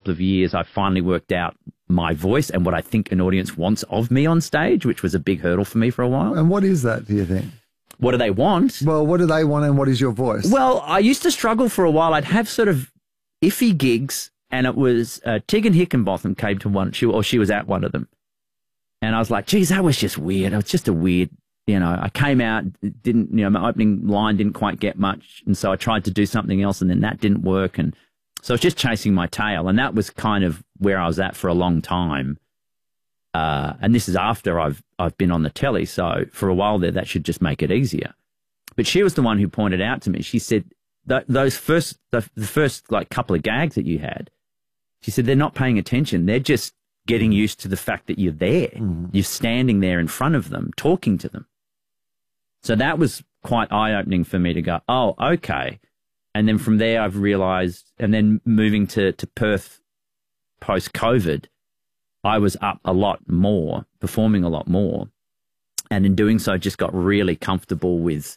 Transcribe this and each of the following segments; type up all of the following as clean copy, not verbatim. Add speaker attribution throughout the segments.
Speaker 1: couple of years, I finally worked out my voice and what I think an audience wants of me on stage, which was a big hurdle for me for a while.
Speaker 2: And what is that, do you think?
Speaker 1: What do they want?
Speaker 2: Well, what do they want and what is your voice?
Speaker 1: Well, I used to struggle for a while. I'd have sort of iffy gigs, and it was Tegan Hickenbotham came to one, she was at one of them. And I was like, geez, that was just weird. It was just a weird, I came out, didn't, my opening line didn't quite get much. And so I tried to do something else, and then that didn't work. And so I was just chasing my tail. And that was kind of where I was at for a long time. And this is after I've been on the telly. So for a while there, that should just make it easier. But she was the one who pointed out to me, she said, the first like couple of gags that you had, she said, they're not paying attention. They're just getting used to the fact that you're there. Mm. You're standing there in front of them, talking to them. So that was quite eye-opening for me to go, oh, okay. And then from there, I've realized, and then moving to Perth post-COVID, I was up a lot more, performing a lot more. And in doing so, just got really comfortable with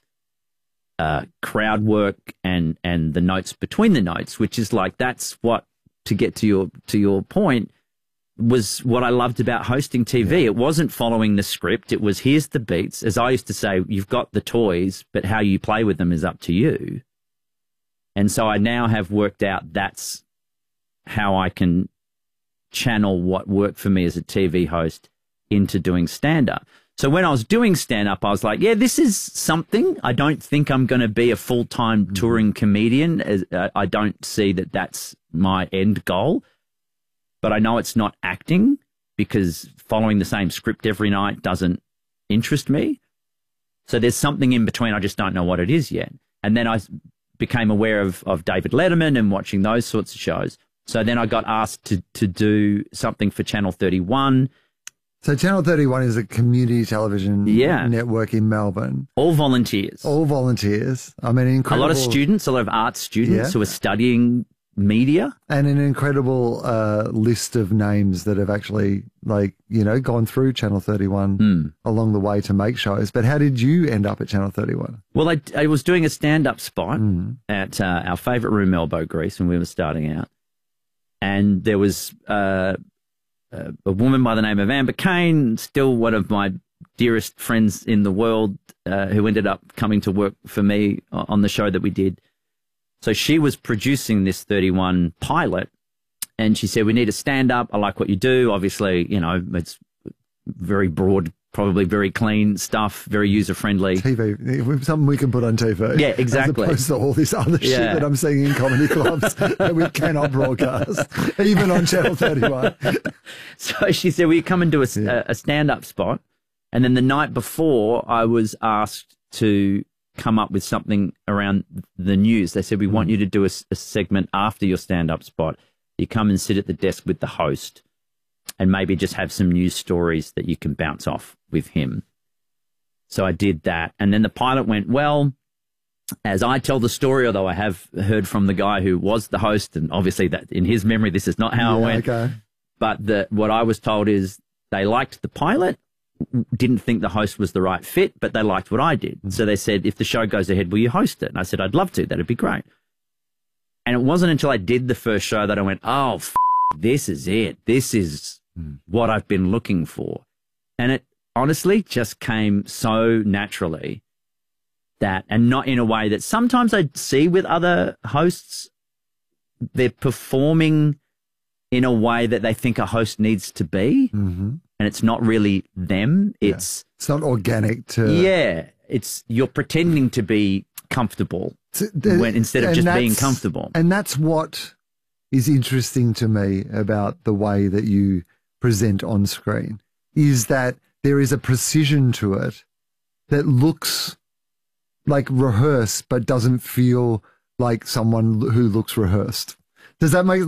Speaker 1: crowd work and the notes between the notes, which is like, that's what, to get to your point, was what I loved about hosting TV. Yeah. It wasn't following the script. It was, here's the beats. As I used to say, you've got the toys, but how you play with them is up to you. And so I now have worked out that's how I can channel what worked for me as a TV host into doing stand-up. So when I was doing stand-up, I was like, yeah, this is something. I don't think I'm going to be a full-time touring comedian. I don't see that that's my end goal. But I know it's not acting, because following the same script every night doesn't interest me. So there's something in between. I just don't know what it is yet. And then I became aware of David Letterman and watching those sorts of shows. So then I got asked to do something for Channel 31.
Speaker 2: So Channel 31 is a community television network in Melbourne.
Speaker 1: All volunteers.
Speaker 2: All volunteers. I mean, incredible.
Speaker 1: A lot of students, a lot of arts students who are studying media.
Speaker 2: And an incredible list of names that have actually, gone through Channel 31 along the way to make shows. But how did you end up at Channel 31? Well,
Speaker 1: I was doing a stand-up spot at our favourite room, Elbow Grease, when we were starting out. And there was a woman by the name of Amber Kane, still one of my dearest friends in the world, who ended up coming to work for me on the show that we did. So she was producing this 31 pilot, and she said, we need a stand-up. I like what you do. Obviously, it's very broad, probably very clean stuff, very user-friendly.
Speaker 2: TV, something we can put on TV.
Speaker 1: Yeah, exactly.
Speaker 2: As opposed to all this other shit that I'm seeing in comedy clubs that we cannot broadcast, even on Channel 31.
Speaker 1: So she said, will you come and do a stand-up spot? And then the night before, I was asked to come up with something around the news. They said, we want you to do a segment after your stand-up spot. You come and sit at the desk with the host and maybe just have some news stories that you can bounce off with him. So I did that. And then the pilot went well. As I tell the story, although I have heard from the guy who was the host, and obviously that in his memory, this is not how it went. Okay. But what I was told is they liked the pilot, didn't think the host was the right fit, but they liked what I did. So they said, if the show goes ahead, will you host it? And I said, I'd love to. That'd be great. And it wasn't until I did the first show that I went, oh, this is it. This is what I've been looking for. And it honestly just came so naturally that, and not in a way that sometimes I see with other hosts, they're performing in a way that they think a host needs to be. And it's not really them. It's
Speaker 2: not organic to...
Speaker 1: Yeah. You're pretending to be comfortable instead of just being comfortable.
Speaker 2: And that's what is interesting to me about the way that you present on screen, is that there is a precision to it that looks like rehearsed but doesn't feel like someone who looks rehearsed. Does that make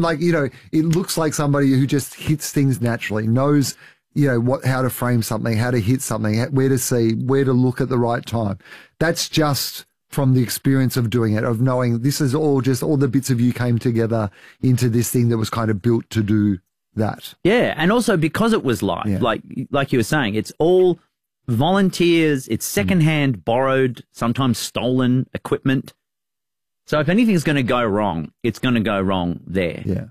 Speaker 2: it looks like somebody who just hits things naturally, knows, how to frame something, how to hit something, where to see, where to look at the right time. That's just from the experience of doing it, of knowing this is all the bits of you came together into this thing that was kind of built to do that.
Speaker 1: Yeah. And also because it was live, like you were saying, it's all volunteers, it's secondhand, borrowed, sometimes stolen equipment. So if anything's going to go wrong, it's going to go wrong there.
Speaker 2: Yeah.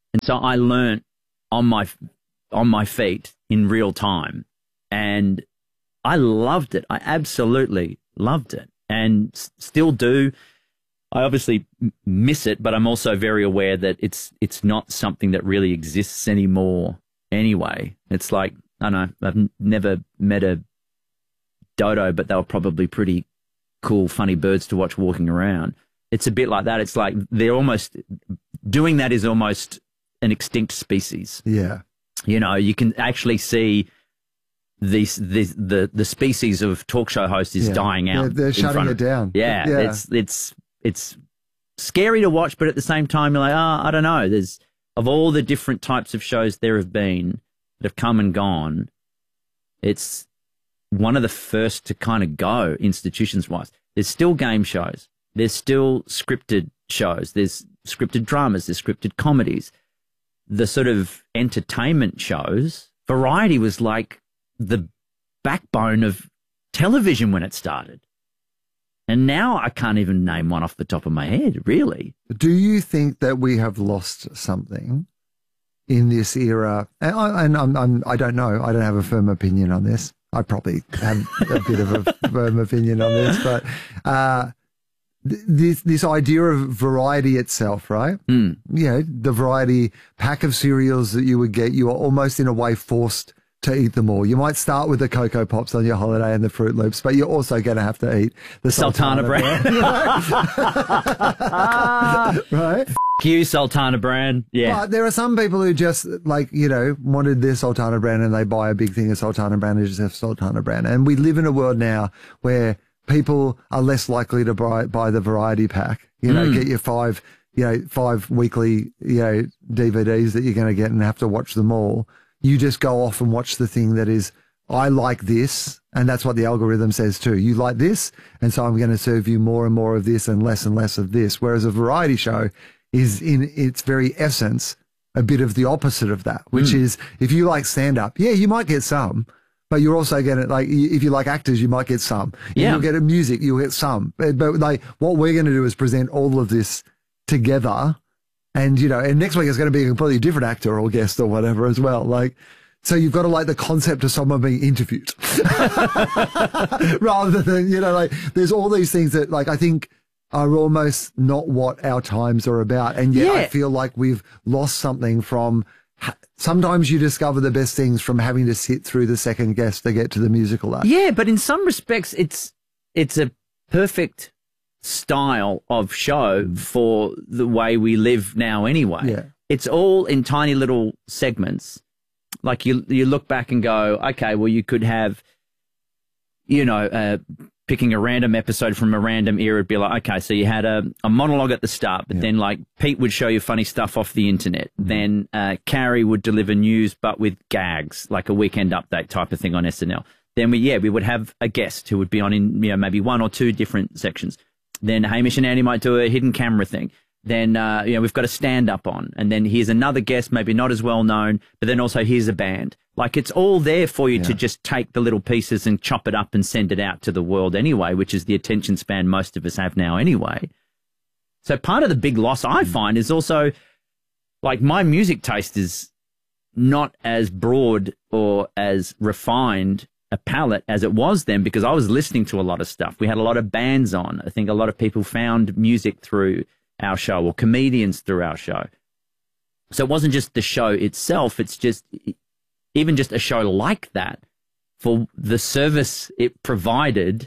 Speaker 1: And so I learnt on my feet in real time, and I loved it. I absolutely loved it, and still do. I obviously miss it, but I'm also very aware that it's not something that really exists anymore anyway. It's like, I don't know, I've never met a dodo, but they were probably pretty cool, funny birds to watch walking around. It's a bit like that. It's like they're almost doing that is almost an extinct species.
Speaker 2: Yeah.
Speaker 1: You know, you can actually see the species of talk show host is dying out.
Speaker 2: They're shutting it down.
Speaker 1: Yeah. It's scary to watch, but at the same time, you're like, I don't know. There's, of all the different types of shows there have been that have come and gone, it's one of the first to kind of go institutions-wise. There's still game shows. There's still scripted shows. There's scripted dramas. There's scripted comedies. The sort of entertainment shows, variety was like the backbone of television when it started. And now I can't even name one off the top of my head, really.
Speaker 2: Do you think that we have lost something in this era? And I don't know. I don't have a firm opinion on this. I probably have a bit of a firm opinion on this, but this idea of variety itself, right?
Speaker 1: Mm.
Speaker 2: You know, the variety pack of cereals that you would get, you are almost in a way forced to eat them all. You might start with the Cocoa Pops on your holiday and the Fruit Loops, but you're also going to have to eat the Sultana brand. Right?
Speaker 1: F you, Sultana brand. Yeah.
Speaker 2: But there are some people who just, like, you know, wanted their Sultana brand and they buy a big thing of Sultana brand and just have Sultana brand. And we live in a world now where people are less likely to buy the variety pack. You know, get your five weekly, DVDs that you're going to get and have to watch them all. You just go off and watch the thing that is, I like this, and that's what the algorithm says too. You like this, and so I'm going to serve you more and more of this and less of this. Whereas a variety show is, in its very essence, a bit of the opposite of that, which is, if you like stand-up, yeah, you might get some, but you're also going to, like, if you like actors, you might get some.
Speaker 1: Yeah.
Speaker 2: You'll get a music, you'll get some. But like, what we're going to do is present all of this together. And, you know, and next week is going to be a completely different actor or guest or whatever as well. Like, so you've got to like the concept of someone being interviewed rather than, you know, like there's all these things that, like, I think are almost not what our times are about. And yet I feel like we've lost something from, sometimes you discover the best things from having to sit through the second guest to get to the musical act.
Speaker 1: Yeah, but in some respects, it's a perfect style of show for the way we live now anyway.
Speaker 2: Yeah.
Speaker 1: It's all in tiny little segments. Like you look back and go, okay, well, you could have, you know, picking a random episode from a random era, it'd be like, okay, so you had a monologue at the start, but then like Pete would show you funny stuff off the internet. Then Carrie would deliver news, but with gags, like a weekend update type of thing on SNL. Then we would have a guest who would be on in, you know, maybe one or two different sections. Then Hamish and Andy might do a hidden camera thing. Then, you know, we've got a stand-up on. And then here's another guest, maybe not as well known, but then also here's a band. Like, it's all there for you to just take the little pieces and chop it up and send it out to the world anyway, which is the attention span most of us have now anyway. So part of the big loss I find is also, like, my music taste is not as broad or as refined a palette as it was then, because I was listening to a lot of stuff. We had a lot of bands on. I think a lot of people found music through our show, or comedians through our show. So it wasn't just the show itself, it's just even just a show like that, for the service it provided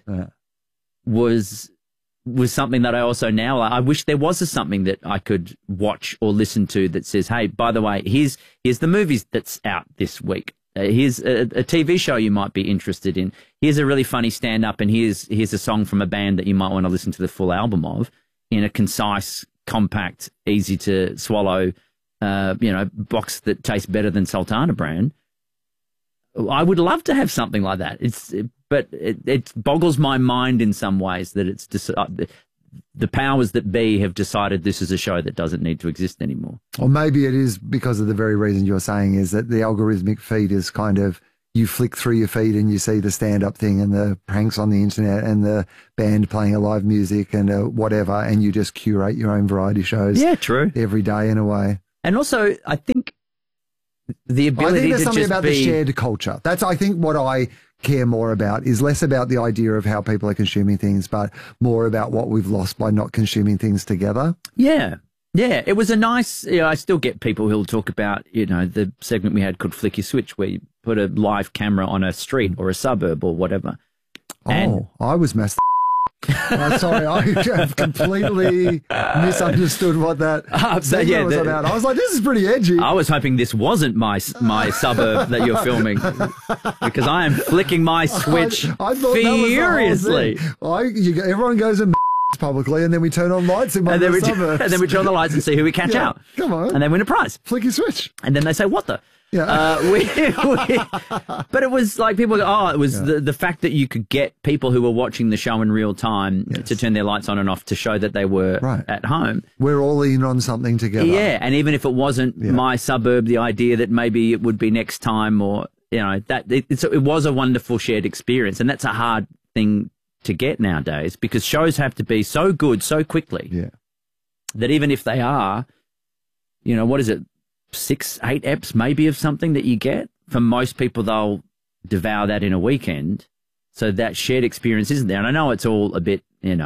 Speaker 1: was something that I also now, I wish there was something that I could watch or listen to that says, hey, by the way, here's the movies that's out this week. Here's a TV show you might be interested in. Here's a really funny stand-up, and here's a song from a band that you might want to listen to the full album of, in a concise, compact, easy to swallow, box that tastes better than Sultana brand. I would love to have something like that. But it boggles my mind in some ways that it's the powers that be have decided this is a show that doesn't need to exist anymore.
Speaker 2: Or maybe it is because of the very reason you're saying, is that the algorithmic feed is kind of, you flick through your feed and you see the stand-up thing and the pranks on the internet and the band playing a live music and whatever, and you just curate your own variety shows.
Speaker 1: Yeah, true.
Speaker 2: Every day in a way.
Speaker 1: And also, I think the
Speaker 2: I
Speaker 1: ability
Speaker 2: think there's
Speaker 1: to
Speaker 2: something
Speaker 1: just
Speaker 2: about
Speaker 1: be...
Speaker 2: the shared culture. That's, I think, what I care more about is less about the idea of how people are consuming things, but more about what we've lost by not consuming things together.
Speaker 1: Yeah. Yeah, it was a nice, I still get people who'll talk about, the segment we had called Flick Your Switch, where you put a live camera on a street or a suburb or whatever. And
Speaker 2: I was messed sorry, I have completely misunderstood what that segment was about. I was like, this is pretty edgy.
Speaker 1: I was hoping this wasn't my suburb that you're filming, because I am flicking my switch
Speaker 2: I thought
Speaker 1: furiously.
Speaker 2: Everyone goes and publicly, and then we turn on lights in one of the suburbs.
Speaker 1: And then we turn on the lights and see who we catch out.
Speaker 2: Come on.
Speaker 1: And they win a prize.
Speaker 2: Flick your switch.
Speaker 1: And then they say, what the?
Speaker 2: Yeah.
Speaker 1: But it was like people go, it was the fact that you could get people who were watching the show in real time to turn their lights on and off to show that they were at home.
Speaker 2: We're all in on something together.
Speaker 1: Yeah. And even if it wasn't my suburb, the idea that maybe it would be next time, or, it was a wonderful shared experience. And that's a hard thing to get nowadays, because shows have to be so good so quickly that even if they are, what is it? 6, 8 eps maybe of something that you get. For most people, they'll devour that in a weekend. So that shared experience isn't there. And I know it's all a bit,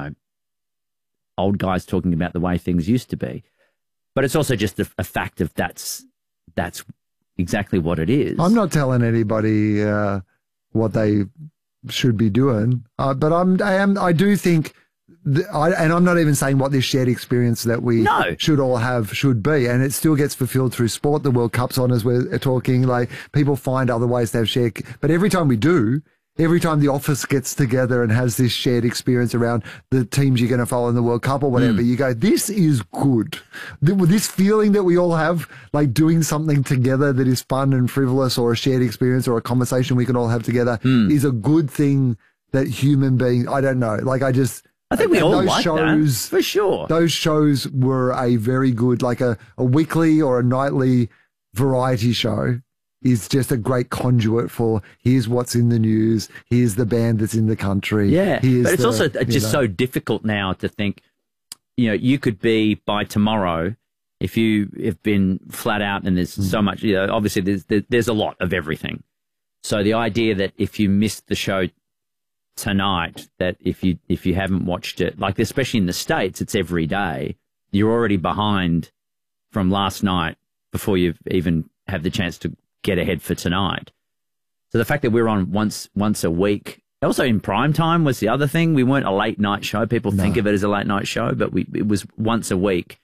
Speaker 1: old guys talking about the way things used to be. But it's also just a fact of that's exactly what it is.
Speaker 2: I'm not telling anybody what they should be doing, but I do think... and I'm not even saying what this shared experience that we should all have should be. And it still gets fulfilled through sport. The World Cup's on as we're talking. Like, people find other ways to have shared. But every time we do, every time the office gets together and has this shared experience around the teams you're going to follow in the World Cup or whatever, you go, this is good. This feeling that we all have, like doing something together that is fun and frivolous, or a shared experience or a conversation we can all have together, is a good thing that human beings, I don't know. Like, I think we all like that, for sure. Those shows were a very good, like a weekly or a nightly variety show is just a great conduit for, here's what's in the news, here's the band that's in the country.
Speaker 1: Yeah, but it's also just so difficult now to think, you could be by tomorrow, if you have been flat out and there's so much, obviously there's a lot of everything. So the idea that if you missed the show tonight, that if you haven't watched it, like especially in the States, it's every day, you're already behind from last night before you've even had the chance to get ahead for tonight. So the fact that we're on once a week, also in prime time was the other thing. We weren't a late night show. People think of it as a late night show, but it was once a week.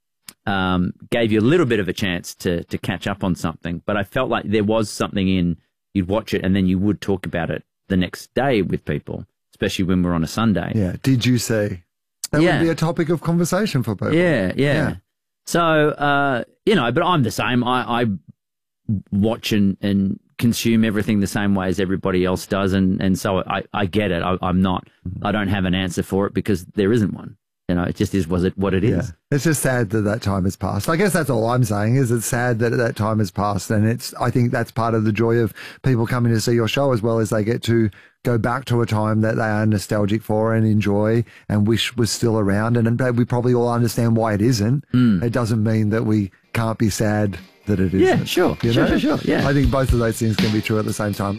Speaker 1: Gave you a little bit of a chance to catch up on something, but I felt like there was something in, you'd watch it and then you would talk about it the next day with people, especially when we're on a Sunday. Yeah.
Speaker 2: Did you see? That would be a topic of conversation for people.
Speaker 1: Yeah. So, but I'm the same. I watch and consume everything the same way as everybody else does. And so I get it. I don't have an answer for it, because there isn't one. It just is what it is.
Speaker 2: It's just sad that time has passed. I guess that's all I'm saying, is it's sad that time has passed. And I think that's part of the joy of people coming to see your show, as well as they get to go back to a time that they are nostalgic for and enjoy and wish was still around. And we probably all understand why it isn't. It doesn't mean that we can't be sad that it isn't.
Speaker 1: Yeah, sure. Sure. Yeah.
Speaker 2: I think both of those things can be true at the same time.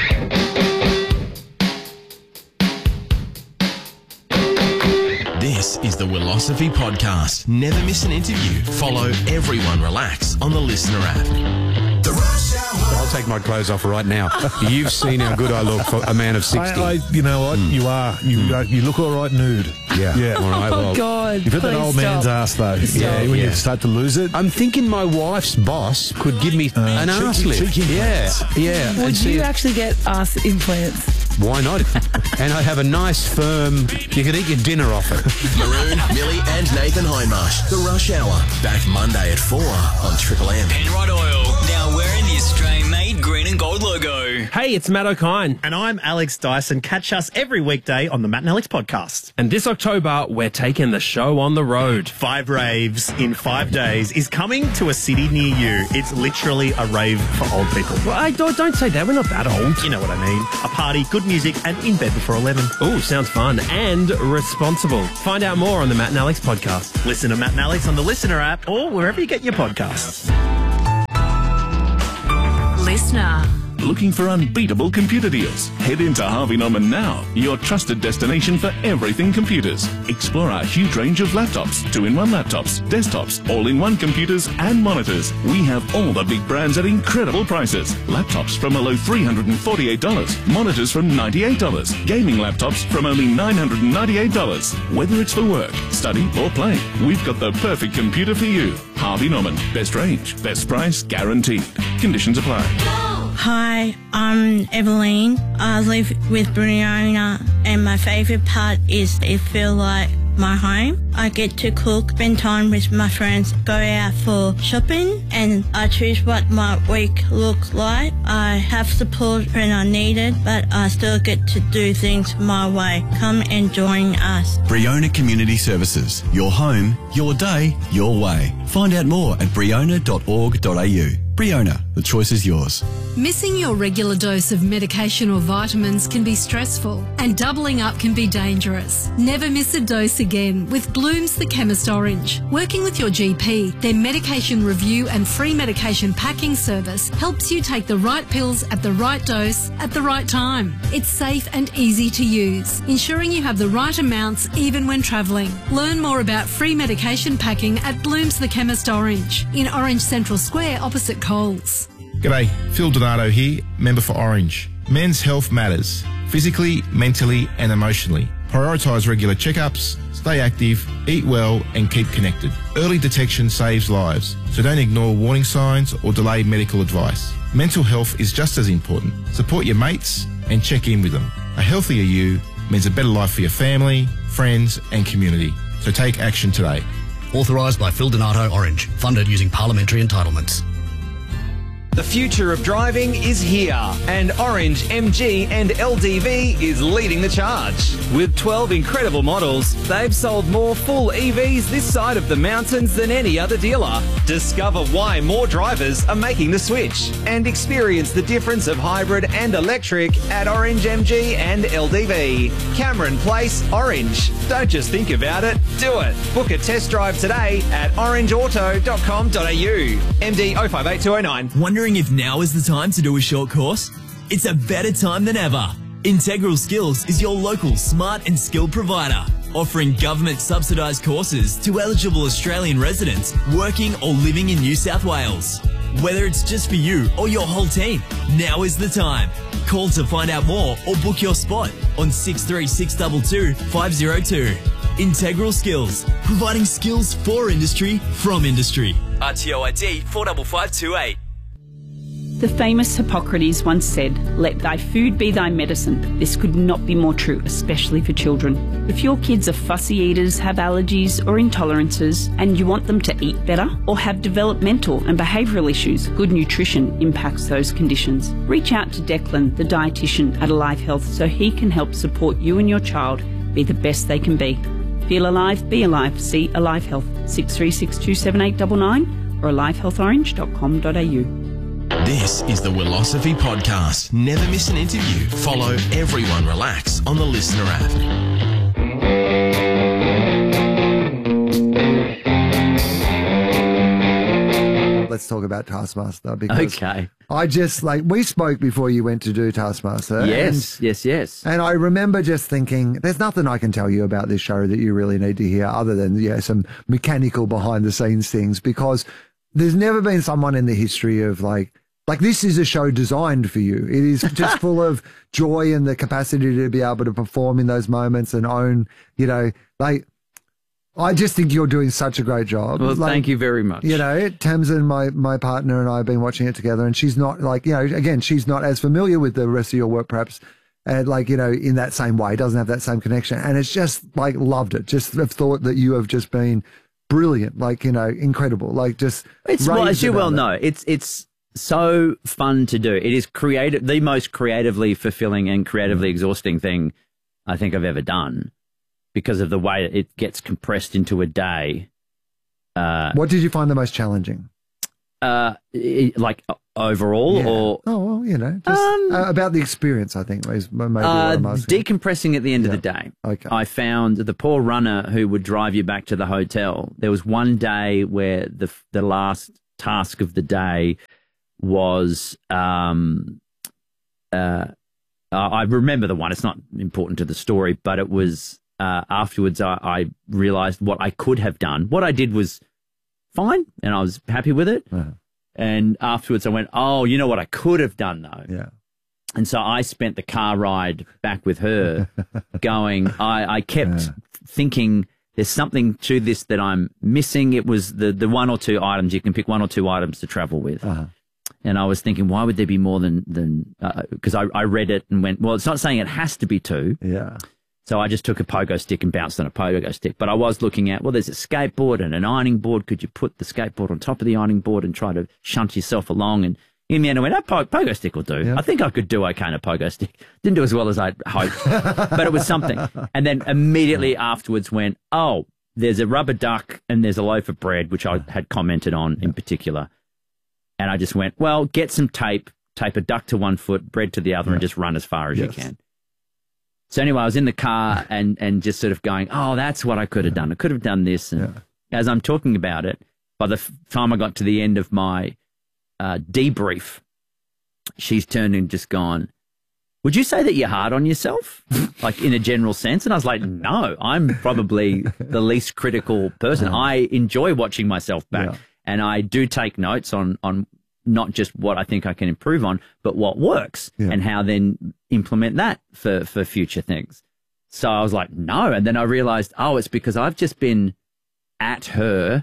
Speaker 3: This is the Willosophy Podcast. Never miss an interview. Follow Everyone Relax on the Listener app.
Speaker 4: I'll take my clothes off right now. You've seen how good I look for a man of 60.
Speaker 5: You know what? You are. You look all right nude.
Speaker 4: Yeah. All right.
Speaker 6: Oh, God.
Speaker 5: You've got that old man's ass, though. When you start to lose it.
Speaker 4: I'm thinking my wife's boss could give me an ass lift. Yeah.
Speaker 6: Would you actually get ass implants?
Speaker 4: Why not? And I have a nice firm, you can eat your dinner off it.
Speaker 3: Maroon, Millie and Nathan Hindmarsh. The Rush Hour. Back Monday at 4 on Triple M.
Speaker 7: Penrite Oil. Now wearing the Australian-made green and gold logo. Hey, it's Matt O'Kine.
Speaker 8: And I'm Alex Dyson. Catch us every weekday on the Matt and Alex podcast.
Speaker 7: And this October, we're taking the show on the road.
Speaker 8: 5 raves in 5 days is coming to a city near you. It's literally a rave for old people.
Speaker 7: Well, don't say that. We're not that old.
Speaker 8: You know what I mean. A party, good music, and in bed before 11.
Speaker 7: Ooh, sounds fun and responsible. Find out more on the Matt and Alex podcast.
Speaker 8: Listen to Matt and Alex on the Listener app or wherever you get your podcasts.
Speaker 9: Listener.
Speaker 10: Looking for unbeatable computer deals? Head into Harvey Norman now, your trusted destination for everything computers. Explore our huge range of laptops, 2-in-1 laptops, desktops, all-in-one computers and monitors. We have all the big brands at incredible prices. Laptops from a low $348, monitors from $98, gaming laptops from only $998. Whether it's for work, study or play, we've got the perfect computer for you. Harvey Norman, best range, best price, guaranteed. Conditions apply.
Speaker 11: Hi, I'm Evelyn. I live with Brianna and my favourite part is it feels like my home. I get to cook, spend time with my friends, go out for shopping and I choose what my week looks like. I have support when I need it, but I still get to do things my way. Come and join us.
Speaker 12: Briona Community Services. Your home, your day, your way. Find out more at briona.org.au. Briona, the choice is yours.
Speaker 13: Missing your regular dose of medication or vitamins can be stressful and doubling up can be dangerous. Never miss a dose again with Bloom's The Chemist Orange. Working with your GP, their medication review and free medication packing service helps you take the right pills at the right dose at the right time. It's safe and easy to use, ensuring you have the right amounts even when travelling. Learn more about free medication packing at Bloom's The Chemist Orange in Orange Central Square opposite Coles.
Speaker 14: G'day, Phil Donato here, member for Orange. Men's health matters, physically, mentally and emotionally. Prioritise regular checkups, stay active, eat well and keep connected. Early detection saves lives, so don't ignore warning signs or delay medical advice. Mental health is just as important. Support your mates and check in with them. A healthier you means a better life for your family, friends and community. So take action today.
Speaker 15: Authorised by Phil Donato Orange. Funded using parliamentary entitlements.
Speaker 16: The future of driving is here, and Orange, MG and LDV is leading the charge. With 12 incredible models, they've sold more full EVs this side of the mountains than any other dealer. Discover why more drivers are making the switch and experience the difference of hybrid and electric at Orange, MG and LDV. Cameron Place, Orange. Don't just think about it, do it. Book a test drive today at orangeauto.com.au. MD 058209.
Speaker 17: Wondering if now is the time to do a short course? It's a better time than ever. Integral Skills is your local smart and skilled provider, offering government subsidised courses to eligible Australian residents working or living in New South Wales. Whether it's just for you or your whole team, now is the time. Call to find out more or book your spot on 63622 502. Integral Skills, providing skills for industry from industry. RTO ID 45528.
Speaker 18: The famous Hippocrates once said, "Let thy food be thy medicine." This could not be more true, especially for children. If your kids are fussy eaters, have allergies or intolerances, and you want them to eat better or have developmental and behavioural issues, good nutrition impacts those conditions. Reach out to Declan, the dietitian at Alive Health, so he can help support you and your child be the best they can be. Feel alive, be alive. See Alive Health, 63627899 or alivehealthorange.com.au.
Speaker 3: This is the Willosophy Podcast. Never miss an interview. Follow Everyone Relax on the Listener app.
Speaker 2: Let's talk about Taskmaster because
Speaker 1: okay.
Speaker 2: I just we spoke before you went to do Taskmaster.
Speaker 1: Yes. And
Speaker 2: I remember just thinking, there's nothing I can tell you about this show that you really need to hear other than some mechanical behind the scenes things, because there's never been someone in the history of like this is a show designed for you. It is just full of joy and the capacity to be able to perform in those moments and own, I just think you're doing such a great job.
Speaker 1: Well, thank you very much.
Speaker 2: Tamsin, my partner, and I have been watching it together, and she's not again, she's not as familiar with the rest of your work, perhaps, in that same way, doesn't have that same connection. And it's just loved it. Just have thought that you have just been brilliant, incredible.
Speaker 1: It's, well, as you well know, it's so fun to do. It is the most creatively fulfilling and creatively exhausting thing I think I've ever done because of the way it gets compressed into a day.
Speaker 2: What did you find the most challenging?
Speaker 1: Like overall, or
Speaker 2: just about the experience. I think is maybe what I'm asking.
Speaker 1: Decompressing at the end of the day.
Speaker 2: Okay.
Speaker 1: I found the poor runner who would drive you back to the hotel. There was one day where the last task of the day was I remember the one. It's not important to the story, but it was afterwards. I realized what I could have done. What I did was fine, and I was happy with it. And afterwards I went, oh, you know what I could have done though?
Speaker 2: Yeah.
Speaker 1: And so I spent the car ride back with her going, I kept thinking there's something to this that I'm missing. It was the one or two items. You can pick one or two items to travel with. And I was thinking, why would there be more than because I read it and went, well, it's not saying it has to be two.
Speaker 2: Yeah.
Speaker 1: So I just took a pogo stick and bounced on a pogo stick. But I was looking at, well, there's a skateboard and an ironing board. Could you put the skateboard on top of the ironing board and try to shunt yourself along? And in the end, I went, pogo stick will do. Yeah. I think I could do okay on a pogo stick. Didn't do as well as I'd hoped, but it was something. And then immediately afterwards went, oh, there's a rubber duck and there's a loaf of bread, which I had commented on in particular. And I just went, well, get some tape a duck to one foot, bread to the other, and just run as far as you can. So anyway, I was in the car and just sort of going, oh, that's what I could have done. I could have done this. And as I'm talking about it, by the time I got to the end of my debrief, she's turned and just gone, would you say that you're hard on yourself, like in a general sense? And I was like, no, I'm probably the least critical person. I enjoy watching myself back, and I do take notes on not just what I think I can improve on, but what works and how then implement that for future things. So I was like, no. And then I realized, oh, it's because I've just been at her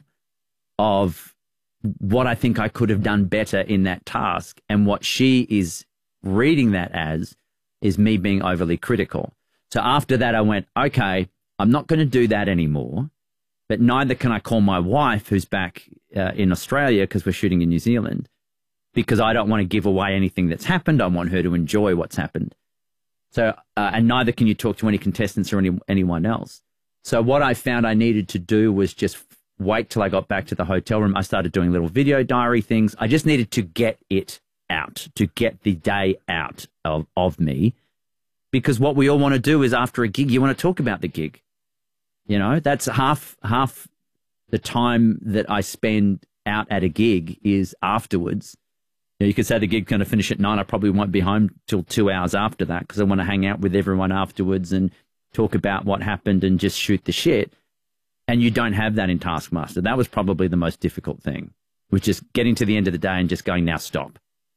Speaker 1: of what I think I could have done better in that task. And what she is reading that as is me being overly critical. So after that, I went, okay, I'm not going to do that anymore, but neither can I call my wife, who's back in Australia because we're shooting in New Zealand, because I don't want to give away anything that's happened. I want her to enjoy what's happened. So, and neither can you talk to any contestants or anyone else. So what I found I needed to do was just wait till I got back to the hotel room. I started doing little video diary things. I just needed to get it out, to get the day out of me, because what we all want to do is after a gig, you want to talk about the gig. You know, that's half the time that I spend out at a gig is afterwards. You could say the gig's going to finish at 9. I probably won't be home till 2 hours after that because I want to hang out with everyone afterwards and talk about what happened and just shoot the shit. And you don't have that in Taskmaster. That was probably the most difficult thing, which is getting to the end of the day and just going, now stop.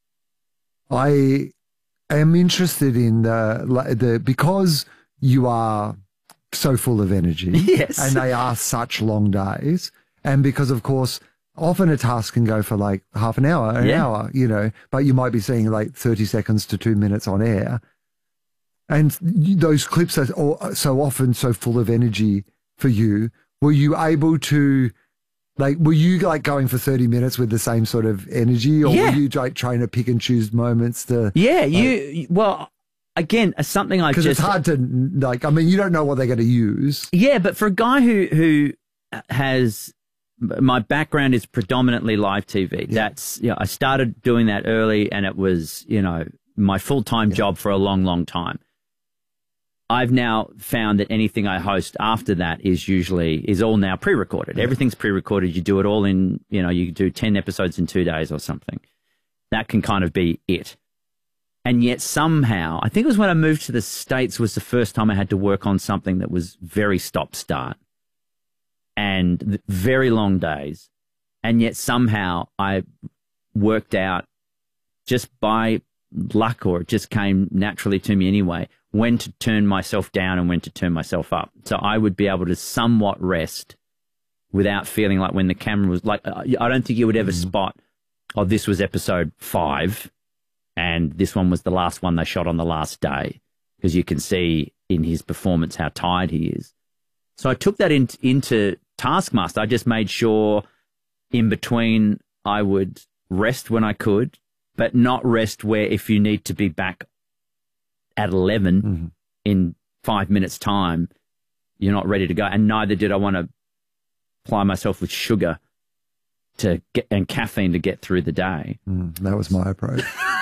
Speaker 2: I am interested in the because you are so full of energy.
Speaker 1: Yes.
Speaker 2: And they are such long days. And because, of course, often a task can go for like half an hour, hour, you know, but you might be seeing like 30 seconds to 2 minutes on air. And those clips are so often so full of energy for you. Were you able to, like, were you like going for 30 minutes with the same sort of energy, or were you like trying to pick and choose moments to? Yeah,
Speaker 1: well, again, something I just.
Speaker 2: Because it's hard to, like, I mean, you don't know what they're going to use.
Speaker 1: Yeah, but for a guy who has. My background is predominantly live TV. That's, I started doing that early, and it was, my full-time job for a long, long time. I've now found that anything I host after that is all now pre-recorded. Everything's pre-recorded. You do it all in, you do 10 episodes in 2 days or something. That can kind of be it. And yet somehow, I think it was when I moved to the States was the first time I had to work on something that was very stop-start. And very long days. And yet somehow I worked out just by luck, or it just came naturally to me anyway, when to turn myself down and when to turn myself up. So I would be able to somewhat rest without feeling like when the camera was like, I don't think you would ever spot, oh, this was episode 5 and this one was the last one they shot on the last day, because you can see in his performance how tired he is. So I took that into Taskmaster. I just made sure in between I would rest when I could, but not rest where if you need to be back at 11 in 5 minutes' time, you're not ready to go. And neither did I want to ply myself with sugar and caffeine to get through the day.
Speaker 2: That was my approach.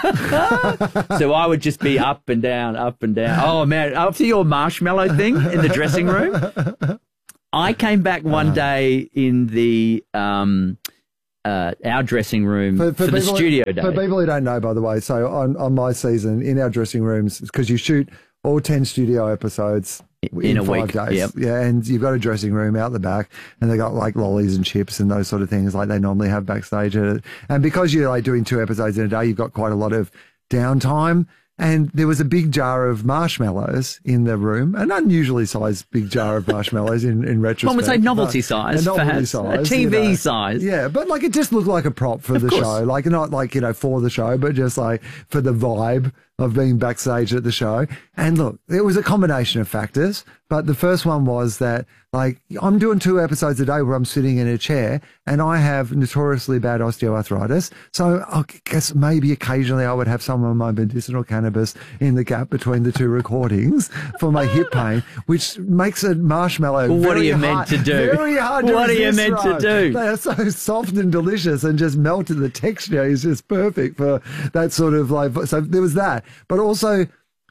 Speaker 1: So I would just be up and down, up and down. Oh, man, after your marshmallow thing in the dressing room, I came back one day in the our dressing room for the studio day.
Speaker 2: For people who don't know, by the way, so on my season, in our dressing rooms, because you shoot all 10 studio episodes in 5
Speaker 1: week,
Speaker 2: days.
Speaker 1: yep.
Speaker 2: Yeah, and you've got a dressing room out the back, and they got like lollies and chips and those sort of things like they normally have backstage. And because you're like doing 2 episodes in a day, you've got quite a lot of downtime. And there was a big jar of marshmallows in the room, an unusually sized big jar of marshmallows in retrospect.
Speaker 1: One would say novelty size, perhaps. A TV size.
Speaker 2: Yeah, but like it just looked like a prop for the show. Like not like, for the show, but just like for the vibe of being backstage at the show. And look, it was a combination of factors, but the first one was that like I'm doing 2 episodes a day where I'm sitting in a chair and I have notoriously bad osteoarthritis. So I guess maybe occasionally I would have some of my medicinal cannabis in the gap between the 2 recordings for my hip pain, which makes a marshmallow
Speaker 1: what are you meant to do?
Speaker 2: Very hard to
Speaker 1: What are you
Speaker 2: resist,
Speaker 1: meant to do?
Speaker 2: They are so soft and delicious and just melted. The texture is just perfect for that sort of like, so there was that. But also,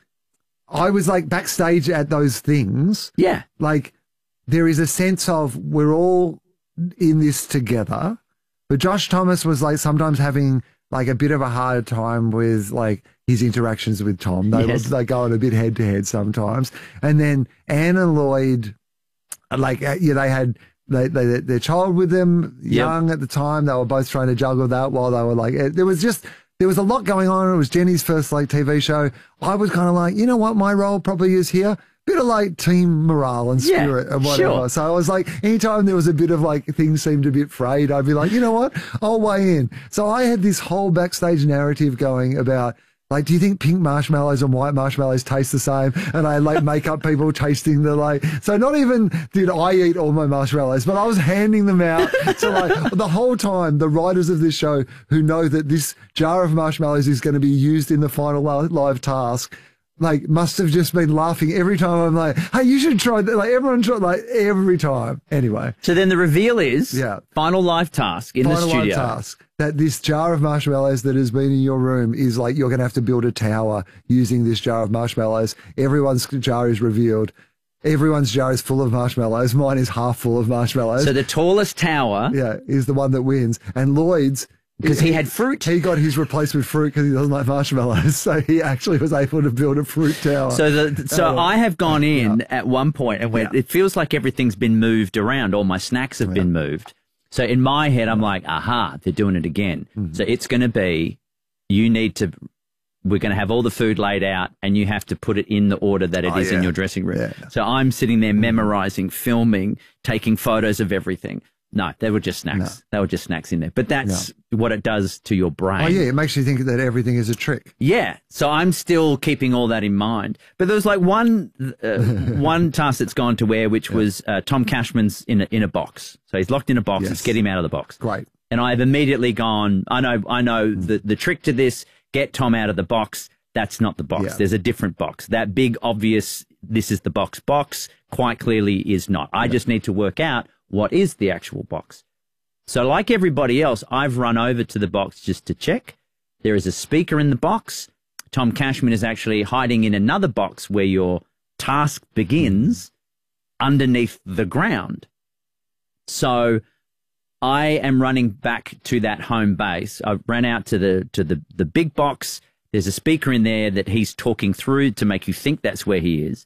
Speaker 2: I was like backstage at those things.
Speaker 1: Yeah.
Speaker 2: Like, there is a sense of we're all in this together. But Josh Thomas was like sometimes having like a bit of a hard time with like his interactions with Tom. They go on a bit head to head sometimes. And then Anne and Lloyd, like, they had their child with them, young at the time. They were both trying to juggle that while they were like, there was a lot going on. It was Jenny's first like TV show. I was kind of like, you know what my role probably is here? Bit of like team morale and spirit and whatever.
Speaker 1: Sure.
Speaker 2: So I was like, anytime there was a bit of like things seemed a bit frayed, I'd be like, you know what? I'll weigh in. So I had this whole backstage narrative going about like, do you think pink marshmallows and white marshmallows taste the same? And I like make up people tasting the like, so not even did I eat all my marshmallows, but I was handing them out to like the whole time, the writers of this show who know that this jar of marshmallows is going to be used in the final live task, like must have just been laughing every time I'm like, hey, you should try that. Like everyone tried like every time. Anyway.
Speaker 1: So then the reveal is final live task in the studio.
Speaker 2: Final live task. That this jar of marshmallows that has been in your room is like you're going to have to build a tower using this jar of marshmallows. Everyone's jar is revealed. Everyone's jar is full of marshmallows. Mine is half full of marshmallows.
Speaker 1: So the tallest tower.
Speaker 2: Yeah, is the one that wins. And Lloyd's,
Speaker 1: because he had fruit.
Speaker 2: He got his replaced with fruit because he doesn't like marshmallows. So he actually was able to build a fruit tower.
Speaker 1: So I have gone in at one point and went, it feels like everything's been moved around. All my snacks have been moved. So in my head, I'm like, aha, they're doing it again. So it's going to be, we're going to have all the food laid out and you have to put it in the order that it is in your dressing room.
Speaker 2: Yeah.
Speaker 1: So I'm sitting there memorizing, filming, taking photos of everything. No, they were just snacks.
Speaker 2: No.
Speaker 1: They were just snacks in there. But that's what it does to your brain.
Speaker 2: Oh, yeah. It makes you think that everything is a trick.
Speaker 1: Yeah. So I'm still keeping all that in mind. But there was like one task that's gone to air, which was Tom Cashman's in a box. So he's locked in a box. Let's get him out of the box.
Speaker 2: Great.
Speaker 1: And I've immediately gone, I know the trick to this, get Tom out of the box. That's not the box.
Speaker 2: Yeah.
Speaker 1: There's a different box. That big, obvious, this is the box quite clearly is not. I just need to work out what is the actual box. So like everybody else, I've run over to the box just to check. There is a speaker in the box. Tom Cashman is actually hiding in another box where your task begins underneath the ground. So I am running back to that home base. I ran out to the big box. There's a speaker in there that he's talking through to make you think that's where he is.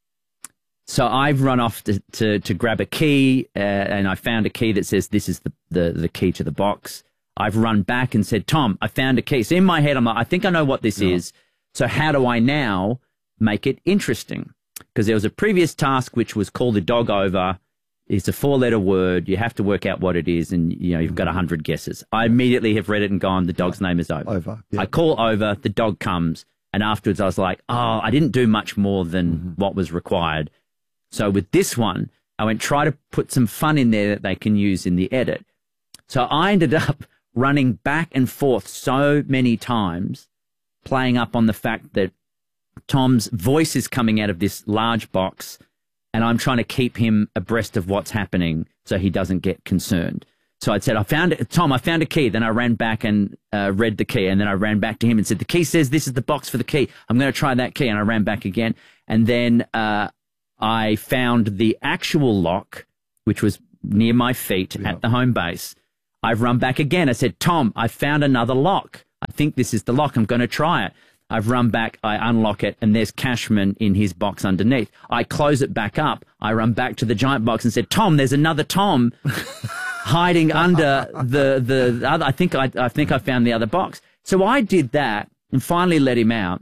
Speaker 1: So I've run off to grab a key, and I found a key that says this is the key to the box. I've run back and said, Tom, I found a key. So in my head, I'm like, I think I know what this is. So how do I now make it interesting? Because there was a previous task which was call the dog over. It's a 4-letter word. You have to work out what it is, and you've got 100 guesses. I immediately have read it and gone, the dog's name is Over.
Speaker 2: Over. Yeah.
Speaker 1: I call Over, the dog comes, and afterwards I was like, oh, I didn't do much more than what was required. So with this one, I went try to put some fun in there that they can use in the edit. So I ended up running back and forth so many times, playing up on the fact that Tom's voice is coming out of this large box and I'm trying to keep him abreast of what's happening so he doesn't get concerned. So I said, Tom, I found a key. Then I ran back and read the key. And then I ran back to him and said, the key says this is the box for the key. I'm going to try that key. And I ran back again. And then I found the actual lock, which was near my feet at the home base. I've run back again. I said, Tom, I found another lock. I think this is the lock. I'm going to try it. I've run back, I unlock it, and there's Cashman in his box underneath. I close it back up. I run back to the giant box and said, Tom, there's another Tom hiding under the other. I think I found the other box. So I did that and finally let him out.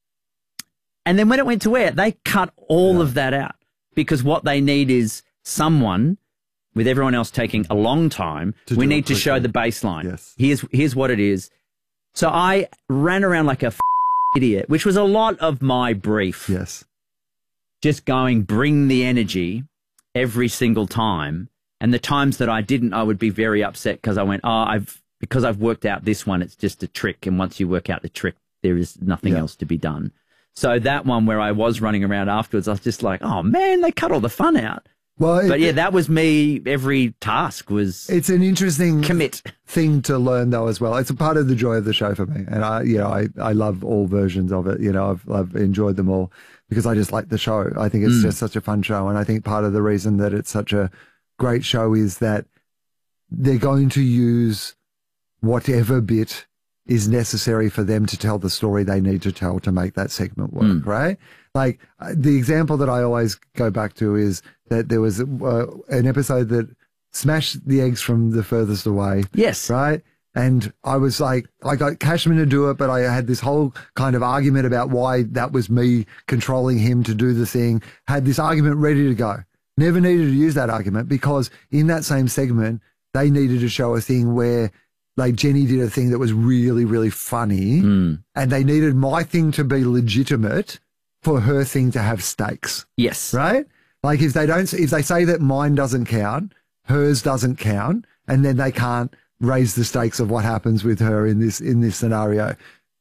Speaker 1: And then when it went to air, they cut all of that out because what they need is someone, with everyone else taking a long time, we need to show the baseline. Yes. Here's what it is. So I ran around like a idiot, which was a lot of my brief. Yes. Just going, bring the energy every single time. And the times that I didn't, I would be very upset because I went, because I've worked out this one, it's just a trick. And once you work out the trick, there is nothing else to be done. So that one where I was running around afterwards, I was just like, oh man, they cut all the fun out. Well, but yeah, that was me. Every task was.
Speaker 2: It's an interesting thing to learn, though, as well. It's a part of the joy of the show for me, and I love all versions of it. You know, I've enjoyed them all because I just like the show. I think it's just such a fun show, and I think part of the reason that it's such a great show is that they're going to use whatever bit is necessary for them to tell the story they need to tell to make that segment work, right? Like the example that I always go back to is that there was an episode that smashed the eggs from the furthest away. Yes. Right? And I was like, I got Cashman to do it, but I had this whole kind of argument about why that was me controlling him to do the thing, had this argument ready to go. Never needed to use that argument because in that same segment, they needed to show a thing where like Jenny did a thing that was really, really funny and they needed my thing to be legitimate for her thing to have stakes. Yes. Right? Like if they say that mine doesn't count, hers doesn't count, and then they can't raise the stakes of what happens with her in this scenario.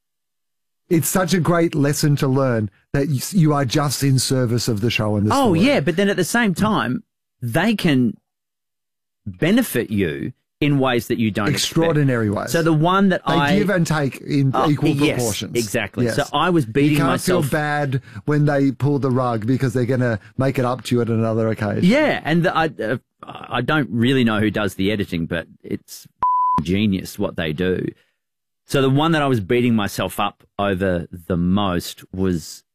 Speaker 2: It's such a great lesson to learn that you are just in service of the show and the story. Oh, yeah, but then at the same time, they can benefit you in ways that you don't extraordinary
Speaker 1: expect.
Speaker 2: Ways.
Speaker 1: So the one that
Speaker 2: they give and take in equal proportions.
Speaker 1: Exactly. Yes. So I was beating myself.
Speaker 2: You can't feel bad when they pull the rug because they're going to make it up to you at another occasion.
Speaker 1: Yeah, and I don't really know who does the editing, but it's genius what they do. So the one that I was beating myself up over the most was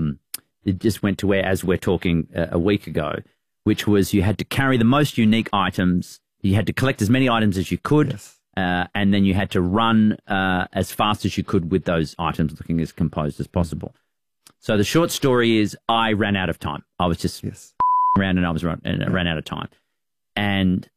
Speaker 1: it just went to where, as we're talking a week ago, which was you had to carry the most unique items. You had to collect as many items as you could, and then you had to run as fast as you could with those items looking as composed as possible. So the short story is I ran out of time. I was just around and I ran out of time. And